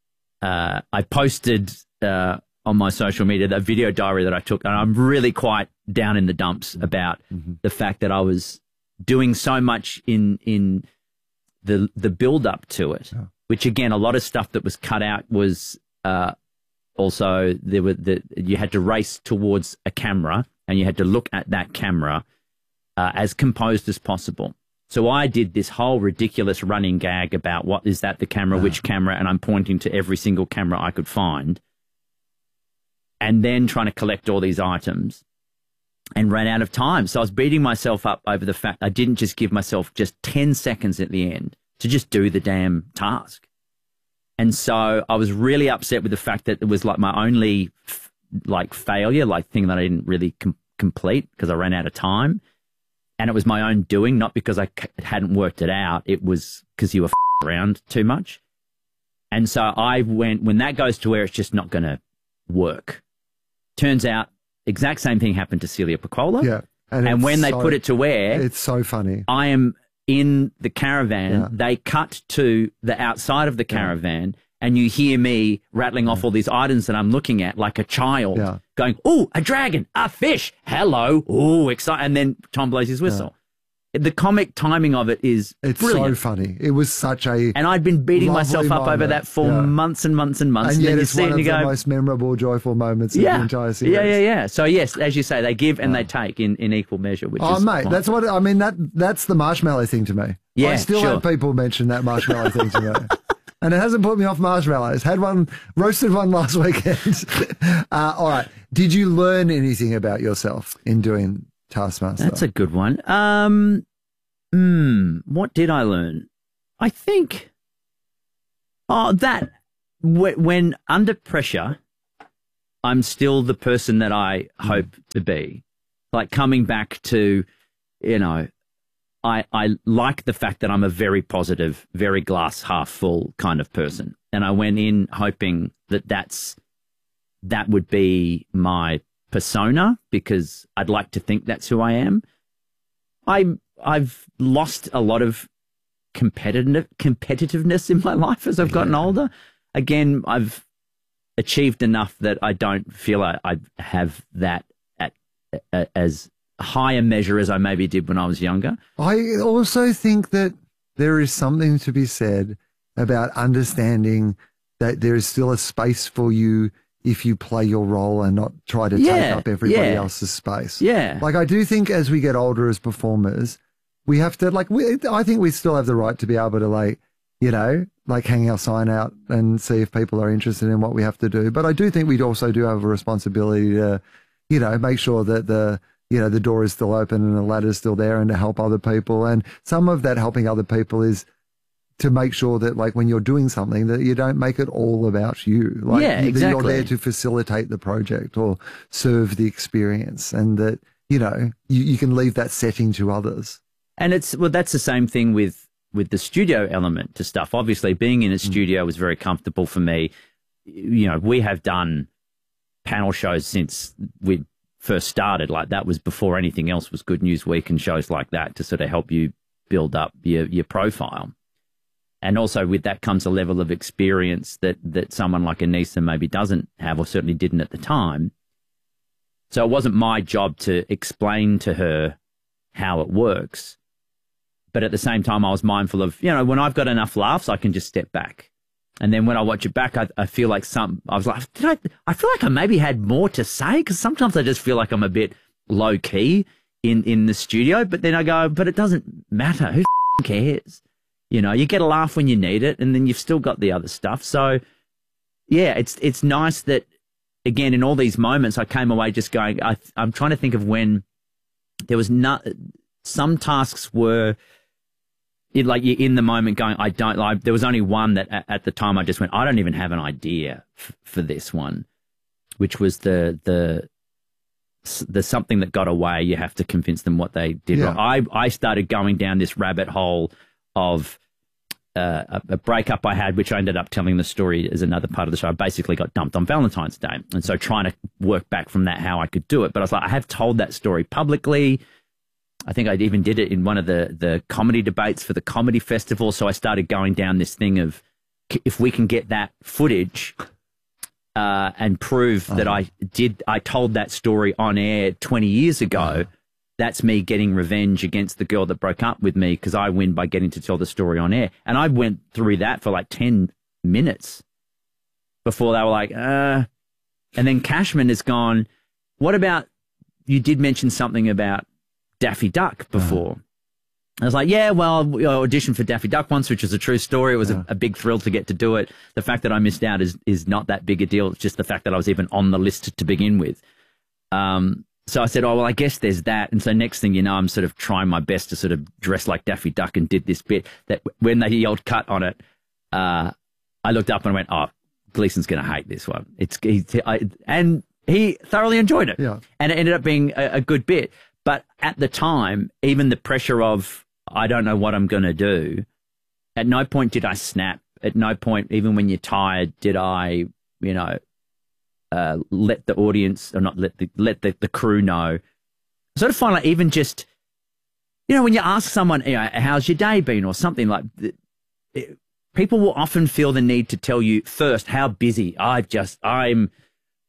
Speaker 1: I posted on my social media that video diary that I took, and I'm really quite down in the dumps about the fact that I was doing so much in the build-up to it. Which again, a lot of stuff that was cut out was also you had to race towards a camera and you had to look at that camera as composed as possible. So I did this whole ridiculous running gag about what is that the camera, which camera, and I'm pointing to every single camera I could find, and then trying to collect all these items, and ran out of time. So I was beating myself up over the fact I didn't just give myself just 10 seconds at the end to just do the damn task. And so I was really upset with the fact that it was like my only failure, thing that I didn't really complete because I ran out of time. And it was my own doing, not because I hadn't worked it out. It was because you were around too much. And so I went, when that goes to air, it's just not going to work. Turns out exact same thing happened to Celia Pacquola. Yeah. And when they put it to air,
Speaker 2: it's so funny.
Speaker 1: I am in the caravan, they cut to the outside of the caravan, and you hear me rattling off all these items that I'm looking at like a child, going, "Oh, a dragon, a fish, hello, oh, excited!" And then Tom blows his whistle. the comic timing of it is brilliant.
Speaker 2: So funny. It was such a
Speaker 1: and I'd been beating myself up
Speaker 2: moment.
Speaker 1: over that for months and months and months.
Speaker 2: And yet
Speaker 1: then you
Speaker 2: it's
Speaker 1: see
Speaker 2: one
Speaker 1: it and
Speaker 2: of
Speaker 1: you
Speaker 2: the
Speaker 1: go,
Speaker 2: most memorable, joyful moments of the entire series.
Speaker 1: Yeah. So yes, as you say, they give and they take in equal measure. Which is
Speaker 2: mate,
Speaker 1: fine.
Speaker 2: that's what I mean. That's the marshmallow thing to me.
Speaker 1: Yeah,
Speaker 2: I still have people mention that marshmallow thing to me. And it hasn't put me off marshmallows. Roasted one last weekend. All right. Did you learn anything about yourself in doing Taskmaster?
Speaker 1: That's a good one. What did I learn? I think, that when under pressure, I'm still the person that I hope to be. Like coming back to, I like the fact that I'm a very positive, very glass half full kind of person. And I went in hoping that would be my persona because I'd like to think that's who I am. I've lost a lot of competitiveness in my life as I've gotten older. Again, I've achieved enough that I don't feel I have that at as high a measure as I maybe did when I was younger.
Speaker 2: I also think that there is something to be said about understanding that there is still a space for you if you play your role and not try to take up everybody else's space.
Speaker 1: Yeah.
Speaker 2: Like I do think as we get older as performers, we have to I think we still have the right to be able to hang our sign out and see if people are interested in what we have to do. But I do think we also do have a responsibility to, make sure that the door is still open and the ladder's still there and to help other people. And some of that helping other people is to make sure that when you're doing something that you don't make it all about you.
Speaker 1: Exactly.
Speaker 2: That you're there to facilitate the project or serve the experience and that, you can leave that setting to others.
Speaker 1: And that's the same thing with the studio element to stuff. Obviously, being in a studio was very comfortable for me. We have done panel shows since we first started. Like that was before anything else was Good News Week and shows like that to sort of help you build up your profile. And also with that comes a level of experience that someone like Anissa maybe doesn't have or certainly didn't at the time. So it wasn't my job to explain to her how it works. But at the same time, I was mindful of, when I've got enough laughs, I can just step back. And then when I watch it back, I feel like I was like, I feel like I maybe had more to say because sometimes I just feel like I'm a bit low key in the studio. But then I go, but it doesn't matter. Who cares? You get a laugh when you need it, and then you've still got the other stuff. So, yeah, it's nice that, again, in all these moments, I came away just going, I'm trying to think of when there was some tasks were you're in the moment going, I don't like, there was only one that at the time I just went, I don't even have an idea for this one, which was the something that got away. You have to convince them what they did.
Speaker 2: Yeah.
Speaker 1: I started going down this rabbit hole of a breakup I had, which I ended up telling the story as another part of the show. I basically got dumped on Valentine's Day. And so trying to work back from that, how I could do it. But I was like, I have told that story publicly. I think I even did it in one of the comedy debates for the comedy festival. So I started going down this thing of if we can get that footage and prove that I told that story on air 20 years ago, that's me getting revenge against the girl that broke up with me because I win by getting to tell the story on air. And I went through that for like 10 minutes before they were like, and then Cashman has gone, what about, you did mention something about Daffy Duck before. I was like, yeah, well, I auditioned for Daffy Duck once, which is a true story. It was a big thrill to get to do it. The fact that I missed out is not that big a deal. It's just the fact that I was even on the list to begin with. So I said, oh, well, I guess there's that. And so next thing you know, I'm sort of trying my best to sort of dress like Daffy Duck and did this bit that when they yelled cut on it, I looked up and went, oh, Gleason's going to hate this one. And he thoroughly enjoyed it.
Speaker 2: Yeah.
Speaker 1: And it ended up being a good bit. But at the time, even the pressure of, I don't know what I'm going to do, at no point did I snap. At no point, even when you're tired, did I, let the audience, or not let the crew know. I sort of find like even just, when you ask someone, how's your day been or something like people will often feel the need to tell you first how busy the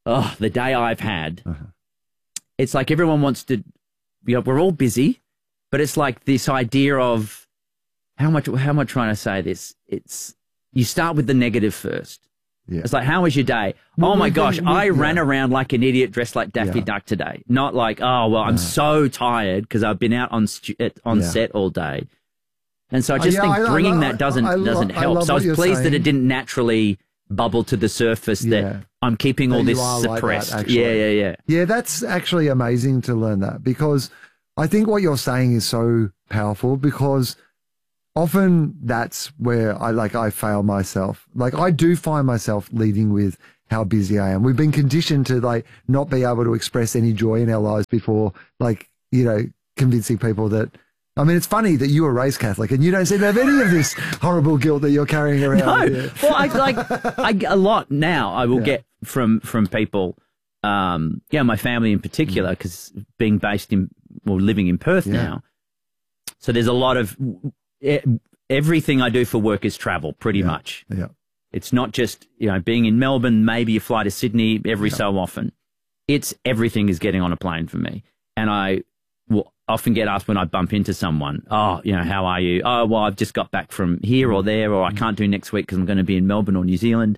Speaker 1: day I've had. It's like everyone wants to, we're all busy, But it's like this idea of how am I trying to say this? It's you start with the negative first.
Speaker 2: Yeah.
Speaker 1: It's like, how was your day?
Speaker 2: Well,
Speaker 1: oh my gosh, I ran around like an idiot dressed like Daffy Duck today. Not like, oh, well, I'm so tired because I've been out on set all day. And so I just think bringing that doesn't help. So I was pleased that it didn't naturally bubble to the surface that I'm keeping all this suppressed.
Speaker 2: Like that, Yeah, that's actually amazing to learn that, because I think what you're saying is so powerful, because often that's where I fail myself. Like, I do find myself leading with how busy I am. We've been conditioned to like not be able to express any joy in our lives before, like, you know, convincing people that, I mean, it's funny that you were raised Catholic and you don't seem to have any of this horrible guilt that you're carrying around.
Speaker 1: No,
Speaker 2: Yeah.
Speaker 1: well, I a lot now I will get from people, my family in particular, because being based in, well, living in Perth now. So there's a lot of, everything I do for work is travel pretty much.
Speaker 2: Yeah.
Speaker 1: It's not just, you know, being in Melbourne, maybe you fly to Sydney every so often. It's everything is getting on a plane for me. And I will often get asked when I bump into someone, oh, you know, how are you? Oh, well, I've just got back from here or there, or I can't do next week because I'm going to be in Melbourne or New Zealand.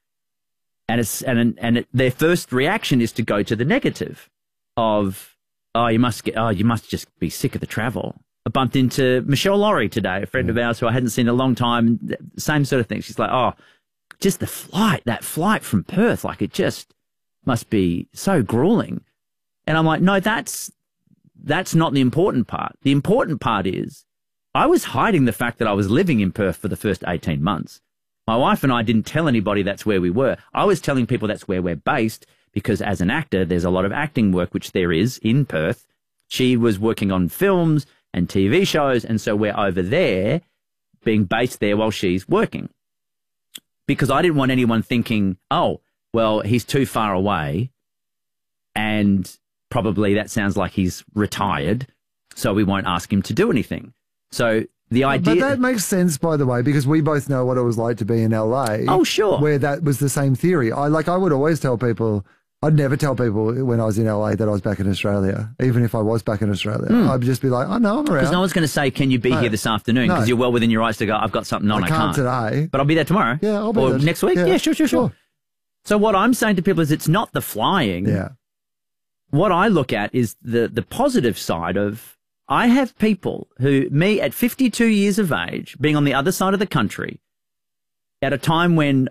Speaker 1: And their first reaction is to go to the negative of, you must just be sick of the travel. I bumped into Michelle Laurie today, a friend of ours who I hadn't seen in a long time. Same sort of thing. She's like, oh, just that flight from Perth, like it just must be so grueling. And I'm like, no, that's not the important part. The important part is I was hiding the fact that I was living in Perth for the first 18 months. My wife and I didn't tell anybody that's where we were. I was telling people that's where we're based because as an actor, there's a lot of acting work, which there is in Perth. She was working on films and TV shows, and so we're over there being based there while she's working. Because I didn't want anyone thinking, oh, well, he's too far away and probably that sounds like he's retired, so we won't ask him to do anything. So the idea...
Speaker 2: But that makes sense, by the way, because we both know what it was like to be in LA.
Speaker 1: Oh, sure.
Speaker 2: Where that was the same theory. I would always tell people... I'd never tell people when I was in LA that I was back in Australia, even if I was back in Australia. I'd just be like, oh, no, I'm around.
Speaker 1: Because no one's going to say, can you be here this afternoon? Because you're well within your rights to go, I've got something on, I can't
Speaker 2: today.
Speaker 1: But I'll be there tomorrow.
Speaker 2: Yeah, I'll be
Speaker 1: or
Speaker 2: there.
Speaker 1: Next week? Yeah, sure. So what I'm saying to people is it's not the flying.
Speaker 2: Yeah.
Speaker 1: What I look at is the positive side of, I have people who, me at 52 years of age, being on the other side of the country, at a time when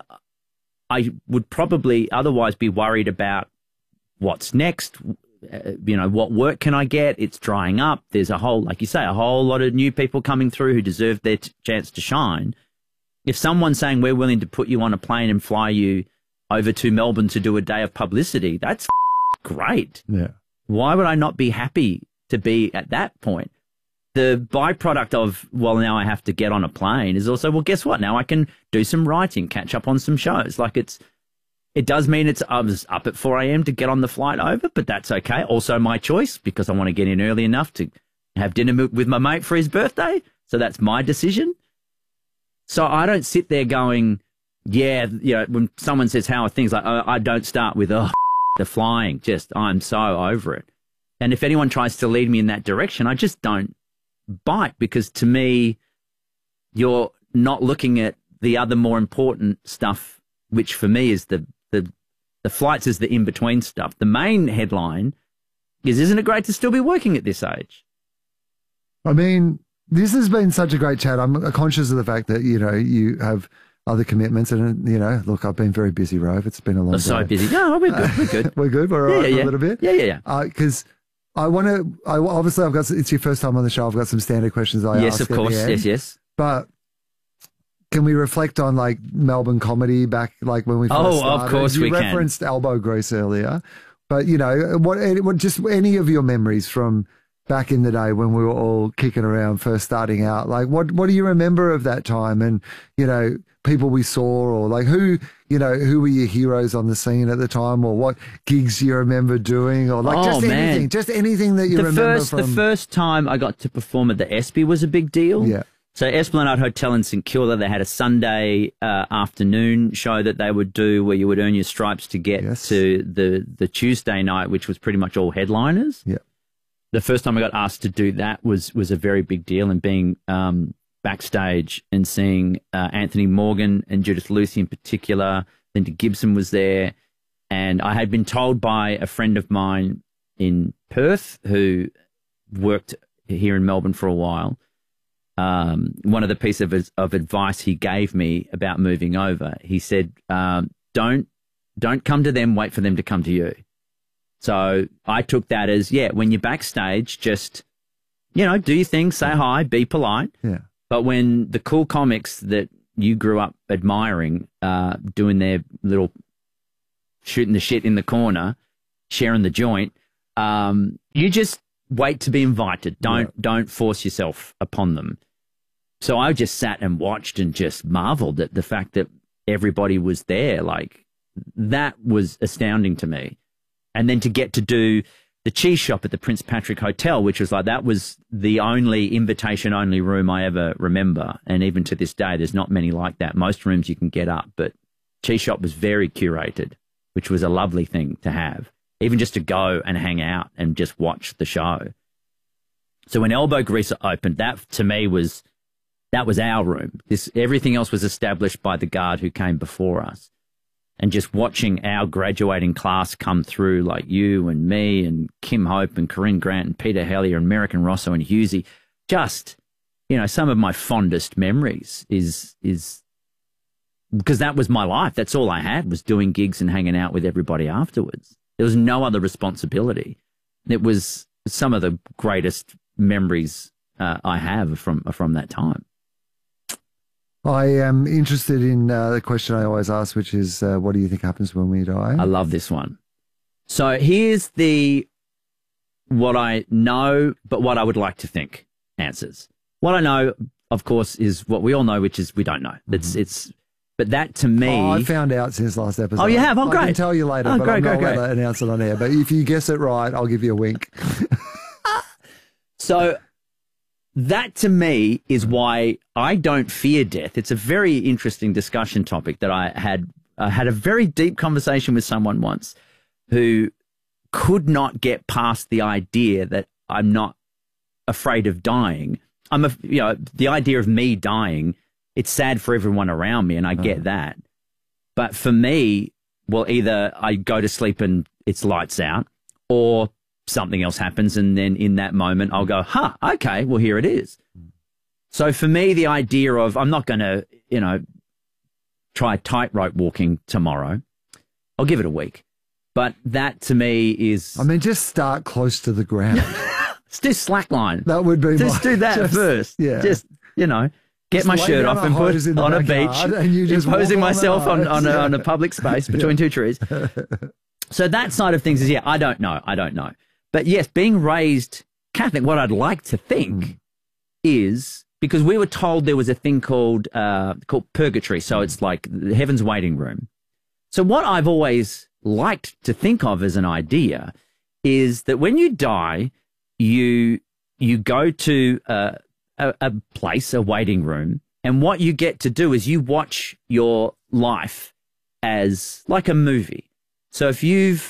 Speaker 1: I would probably otherwise be worried about what's next, you know, what work can I get? It's drying up. There's a whole, like you say, a whole lot of new people coming through who deserve their chance to shine. If someone's saying we're willing to put you on a plane and fly you over to Melbourne to do a day of publicity, that's great.
Speaker 2: Yeah.
Speaker 1: Why would I not be happy to be at that point? The byproduct of, well, now I have to get on a plane is also, well, guess what? Now I can do some writing, catch up on some shows. Like it does mean I was up at 4 a.m. to get on the flight over, but that's okay. Also my choice because I want to get in early enough to have dinner with my mate for his birthday. So that's my decision. So I don't sit there going, yeah, you know, when someone says, how are things, like, I don't start with, oh, the flying, just, I'm so over it. And if anyone tries to lead me in that direction, I just don't bite, because to me, you're not looking at the other more important stuff, which for me is the flights is the in-between stuff. The main headline is, isn't it great to still be working at this age?
Speaker 2: I mean, this has been such a great chat. I'm conscious of the fact that, you know, you have other commitments and, you know, look, I've been very busy, Rove. It's been a long day.
Speaker 1: So busy. No, we're good. We're good.
Speaker 2: We're good. We're all right for a little bit.
Speaker 1: Yeah.
Speaker 2: Because I want to, obviously I've got, it's your first time on the show. I've got some standard questions I ask.
Speaker 1: Yes, of course. Yes.
Speaker 2: But can we reflect on like Melbourne comedy back, like when we first started?
Speaker 1: Of course we can.
Speaker 2: You referenced Elbow Grease earlier, but you know, what just any of your memories from back in the day when we were all kicking around, first starting out, like what do you remember of that time? And, you know, people we saw, or like who were your heroes on the scene at the time, or what gigs you remember doing, or like just anything that you remember from...
Speaker 1: The first time I got to perform at the Espy was a big deal.
Speaker 2: Yeah.
Speaker 1: So Esplanade Hotel in St Kilda, they had a Sunday afternoon show that they would do where you would earn your stripes to get to the Tuesday night, which was pretty much all headliners.
Speaker 2: Yeah.
Speaker 1: the first time I got asked to do that was a very big deal, and being backstage and seeing Anthony Morgan and Judith Lucy in particular. Linda Gibson was there, and I had been told by a friend of mine in Perth who worked here in Melbourne for a while. One of the pieces of advice he gave me about moving over, he said, don't come to them, wait for them to come to you. So I took that as, when you're backstage, just, do your thing, say hi, be polite.
Speaker 2: Yeah.
Speaker 1: But when the cool comics that you grew up admiring, doing their little shooting the shit in the corner, sharing the joint, you just wait to be invited. Don't force yourself upon them. So I just sat and watched and just marveled at the fact that everybody was there. Like, that was astounding to me. And then to get to do the cheese shop at the Prince Patrick Hotel, which was like, that was the only invitation-only room I ever remember. And even to this day, there's not many like that. Most rooms you can get up, but cheese shop was very curated, which was a lovely thing to have, even just to go and hang out and just watch the show. So when Elbow Greaser opened, that to me was, that was our room. Everything else was established by the guard who came before us. And just watching our graduating class come through, like you and me and Kim Hope and Corinne Grant and Peter Hellier and American Rosso and Husey, just, some of my fondest memories is because that was my life. That's all I had, was doing gigs and hanging out with everybody afterwards. There was no other responsibility. It was some of the greatest memories I have from that time.
Speaker 2: I am interested in the question I always ask, which is, what do you think happens when we die?
Speaker 1: I love this one. So here's what I know, but what I would like to think answers. What I know, of course, is what we all know, which is we don't know. But that to me...
Speaker 2: Oh, I found out since last episode.
Speaker 1: Oh, you have? Oh, great.
Speaker 2: I can tell you later, but I'm not allowed to announce it on air. But if you guess it right, I'll give you a wink.
Speaker 1: So... that to me is why I don't fear death. It's a very interesting discussion topic that I had a very deep conversation with someone once who could not get past the idea that I'm not afraid of dying. The idea of me dying, it's sad for everyone around me, and I get that. But for me, well, either I go to sleep and it's lights out, or something else happens, and then in that moment I'll go, okay, well, here it is. So for me, the idea of I'm not going to, try tightrope walking tomorrow. I'll give it a week. But that to me is...
Speaker 2: just start close to the ground.
Speaker 1: Just do slackline.
Speaker 2: That would be
Speaker 1: Just do that first. Yeah. Just, get my shirt off and put on a beach and you just posing myself on a public space between two trees. So that side of things is, I don't know. But yes, being raised Catholic, what I'd like to think is, because we were told there was a thing called purgatory, so it's like the heaven's waiting room. So what I've always liked to think of as an idea is that when you die, you go to a place, a waiting room, and what you get to do is you watch your life as like a movie. So if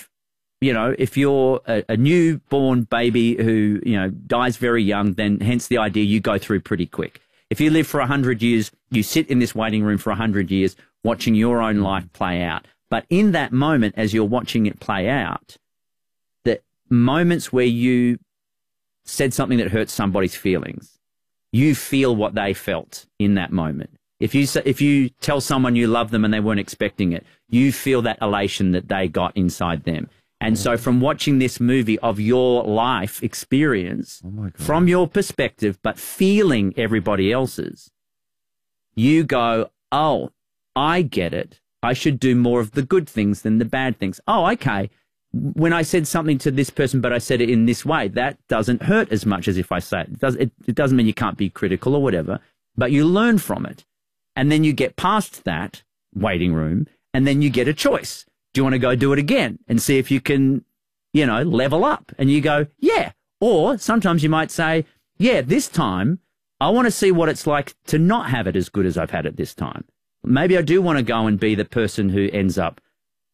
Speaker 1: you're a newborn baby who, dies very young, then hence the idea you go through pretty quick. If you live for 100 years, you sit in this waiting room for 100 years watching your own life play out. But in that moment, as you're watching it play out, the moments where you said something that hurt somebody's feelings, you feel what they felt in that moment. If you tell someone you love them and they weren't expecting it, you feel that elation that they got inside them. And so from watching this movie of your life experience, from your perspective, but feeling everybody else's, you go, oh, I get it. I should do more of the good things than the bad things. Oh, okay. When I said something to this person, but I said it in this way, that doesn't hurt as much as if I say it. It doesn't mean you can't be critical or whatever, but you learn from it. And then you get past that waiting room, and then you get a choice. Do you want to go do it again and see if you can, level up? And you go, yeah. Or sometimes you might say, yeah, this time I want to see what it's like to not have it as good as I've had it this time. Maybe I do want to go and be the person who ends up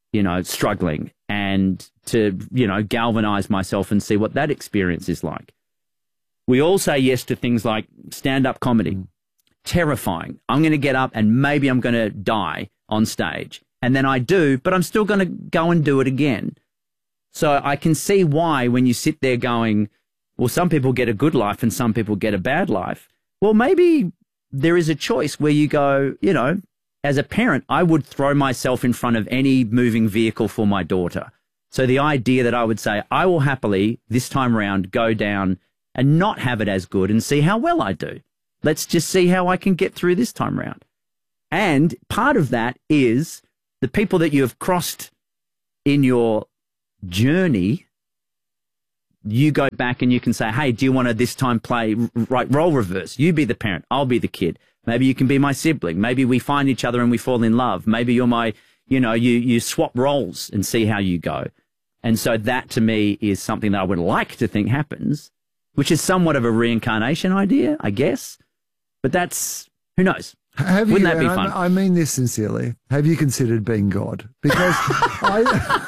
Speaker 1: struggling, and to, galvanize myself and see what that experience is like. We all say yes to things like stand-up comedy. Terrifying. I'm going to get up and maybe I'm going to die on stage. And then I do, but I'm still going to go and do it again. So I can see why when you sit there going, well, some people get a good life and some people get a bad life. Well, maybe there is a choice where you go, as a parent, I would throw myself in front of any moving vehicle for my daughter. So the idea that I would say, I will happily this time round go down and not have it as good and see how well I do. Let's just see how I can get through this time round. And part of that is the people that you have crossed in your journey. You go back and you can say, hey, do you want to this time play role reverse? You be the parent, I'll be the kid. Maybe you can be my sibling. Maybe we find each other and we fall in love. Maybe you're my, you swap roles and see how you go. And so that to me is something that I would like to think happens, which is somewhat of a reincarnation idea, I guess. But that's, who knows? Wouldn't that be fun?
Speaker 2: I mean this sincerely. Have you considered being God? Because I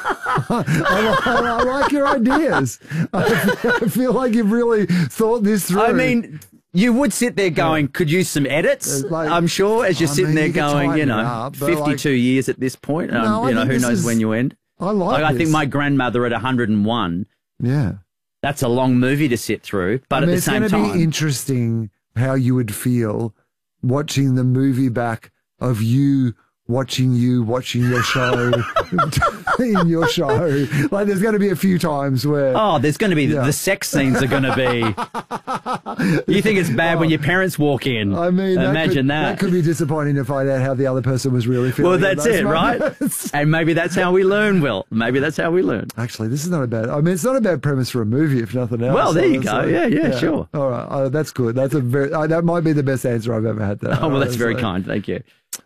Speaker 2: like your ideas. I feel like you've really thought this through.
Speaker 1: I mean, you would sit there going, could use some edits, I'm sure, as you're sitting there going, 52 years at this point. Who knows when you end. I think my grandmother at 101.
Speaker 2: Yeah.
Speaker 1: That's a long movie to sit through. But at the same time,
Speaker 2: it's going to be interesting how you would feel watching the movie back of you watching your show in your show. Like, there's going to be a few times where...
Speaker 1: Oh, there's going to be... The sex scenes are going to be... You think it's bad when your parents walk in.
Speaker 2: I mean...
Speaker 1: Imagine that.
Speaker 2: That could be disappointing to find out how the other person was really feeling.
Speaker 1: Well, that's it, right? And maybe that's how we learn, Will. Maybe that's how we learn.
Speaker 2: Actually, this is not a bad... I mean, it's not a bad premise for a movie, if nothing else.
Speaker 1: Well, there you go. Yeah, sure.
Speaker 2: All right. That's good. That's a very... that might be the best answer I've ever had.
Speaker 1: Oh, well, that's very kind. Thank you.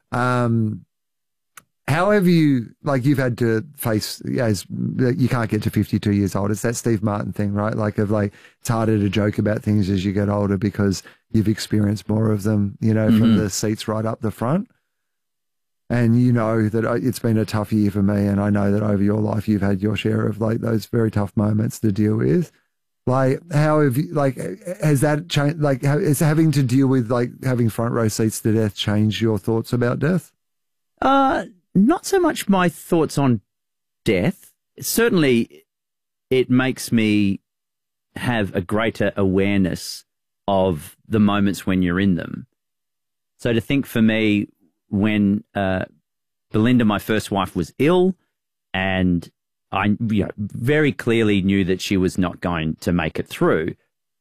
Speaker 2: How have you, like, you've had to face, as you can't get to 52 years old. It's that Steve Martin thing, right? It's harder to joke about things as you get older because you've experienced more of them, from the seats right up the front. And you know that it's been a tough year for me. And I know that over your life, you've had your share of those very tough moments to deal with. How have you, has that changed? Is having to deal with having front row seats to death changed your thoughts about death?
Speaker 1: Not so much my thoughts on death. Certainly, it makes me have a greater awareness of the moments when you're in them. So to think for me, when Belinda, my first wife, was ill, and I very clearly knew that she was not going to make it through,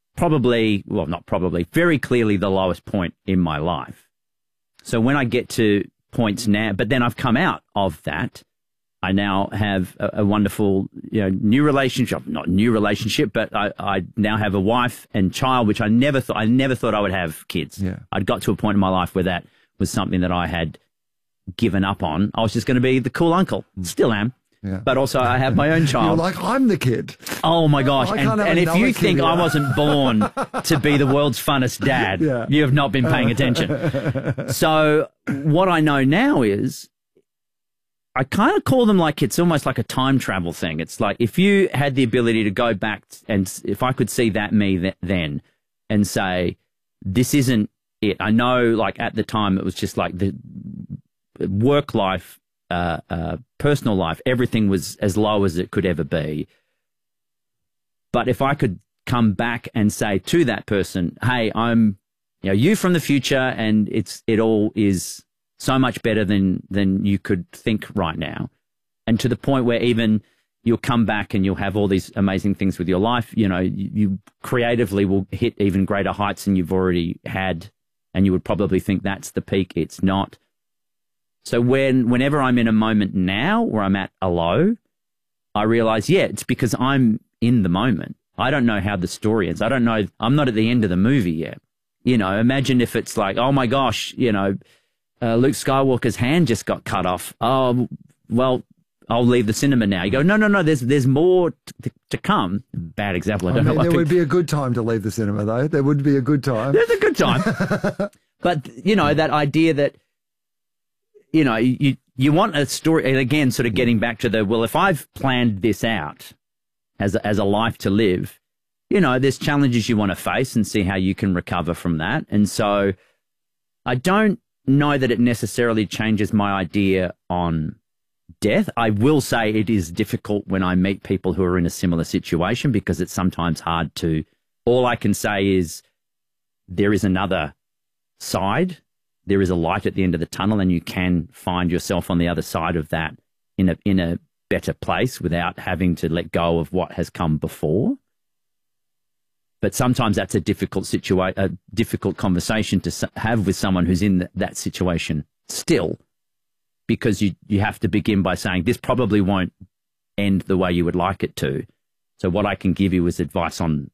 Speaker 1: very clearly the lowest point in my life. So when I get to points now, but then I've come out of that. I now have a wonderful, new relationship, not new relationship, but I now have a wife and child, which I never thought I would have kids.
Speaker 2: Yeah.
Speaker 1: I'd got to a point in my life where that was something that I had given up on. I was just going to be the cool uncle. Still am.
Speaker 2: Yeah.
Speaker 1: But also I have my own child.
Speaker 2: You're like, I'm the kid.
Speaker 1: Oh my gosh. And if you think I wasn't born to be the world's funnest dad, you have not been paying attention. So what I know now is I kind of call them it's almost like a time travel thing. It's like if you had the ability to go back and if I could see that me then and say, this isn't it. I know at the time it was just the work life, personal life, everything was as low as it could ever be. But if I could come back and say to that person, hey, I'm you from the future, and it all is so much better than you could think right now. And to the point where even you'll come back and you'll have all these amazing things with your life, you creatively will hit even greater heights than you've already had, and you would probably think that's the peak. It's not. So whenever I'm in a moment now where I'm at a low, I realize, it's because I'm in the moment. I don't know how the story ends. I don't know. I'm not at the end of the movie yet. Imagine if it's oh my gosh, Luke Skywalker's hand just got cut off. Oh, well, I'll leave the cinema now. You go, no, there's more to come. Bad example. I don't know.
Speaker 2: There would be a good time to leave the cinema, though. There would be a good time.
Speaker 1: There's a good time. But, that idea that, you want a story, and again, sort of getting back to the, well, if I've planned this out as a life to live, you know, there's challenges you want to face and see how you can recover from that. And so I don't know that it necessarily changes my idea on death. I will say it is difficult when I meet people who are in a similar situation, because it's sometimes hard to, all I can say is there is another side. There is a light at the end of the tunnel, and you can find yourself on the other side of that in a better place without having to let go of what has come before. But sometimes that's a difficult conversation to have with someone who's in that situation still, because you have to begin by saying, this probably won't end the way you would like it to. So what I can give you is advice on